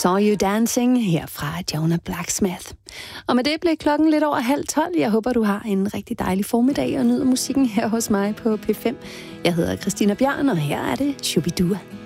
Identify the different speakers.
Speaker 1: Saw You Dancing her fra Jonah Blacksmith. Og med det blev klokken lidt over 11:30. Jeg håber, du har en rigtig dejlig formiddag og nyder musikken her hos mig på P5. Jeg hedder Christina Bjørn, og her er det Shubidua.